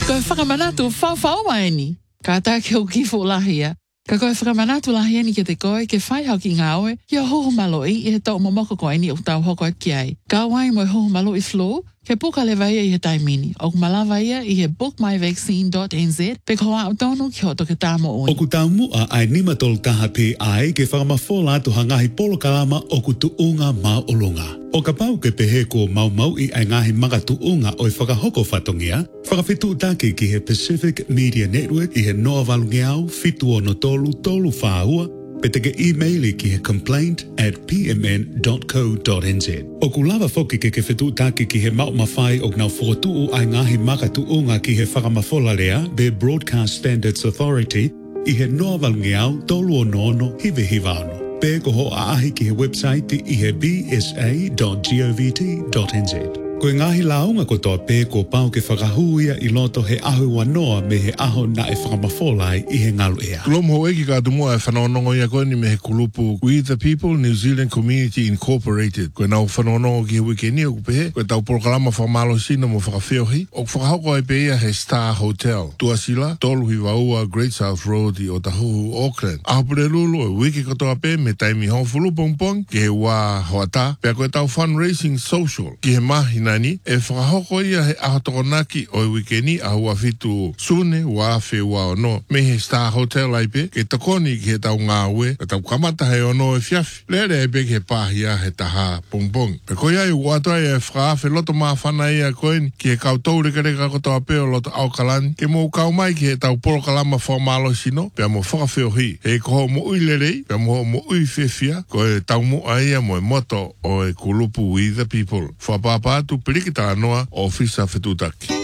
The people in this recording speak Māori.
Koe whakamanatu whau mai ni. Ka tā ke o kifo lahia. Ka koe whakamanatu lahia ni ke te koe, ke whai hau ki ngā oe, ia hoho maloi i he tau momoko koe ni o tau hoko ki ai. Ka wai mo hoho maloi flow, ke puka le vai i he taimini. O kumalawa ia i he bookmyvaccine.nz, pe koa au tonu ki hoto ke tāmo oi. O ku tau mua ai nimatol taha pe ai ke whakamawhola atu hangahi polo kalama o ku tuunga mā olonga. O ka pau ke pehe ko mau i ai ngahi manga tuunga o i whakahoko whatongia, whakawhitu take ki he Pacific Media Network i he noa walungeau, fitu o no tolu whaua, pe teke e-maili ki he complaint@pmn.co.nz. O ku lava foki ke whitu take ki he mau mawhai o ngau whotu ai ngahi maka tuunga ki he whakamawhola lea, be Broadcast Standards Authority, i he noa walungeau, tolu o nono, hive hivano. Pe ko ho aahi ki he website i he bsa.govt.nz. Koe ngahi launga ko toa pe ko pau ke whakahuia i loto he ahu wanoa me he aho na e whakamawholai i he ngalu ea. Kulomu ho eki ka tumua e whanonongo ia koe ni me he kulupu We the People New Zealand Community Incorporated. Koe nau whanonongo ki he wikeni o kupehe. Koe tau porokalama whamalo sina mo whakawheohi. O whakahoko e pe ia he Star Hotel. Tuasila, tolu hi waua Great South Road i o Tahuhu, Auckland. Ahapure lulu e wiki katoa pe me taimi hofulu pongpong ki he wā hoata. Pea koe tau fundraising social ki he mahi nani e whakahoko ia he ahotokonaki o i wikeni a hua fitu sune wa fe wa ono me he Star Hotel ai pe ke takoni ki he tau ngā ue ke tau kamata he ono e fiafi lere e pe ke pahia he taha pongpong pe koe ai uatua e whakaafe loto maa whana ia koeni ki he kautou rekareka kotoa pe o loto aukalani ke mo ukau mai ki he tau porokalama whamalo sino pe mo whakawheohi he koho mo ui lerei pe mo ui fefia koe tau mo aia mo e moto o e kulupu We the People whapapa atu Perikita anoa o Fisa Fetutaki.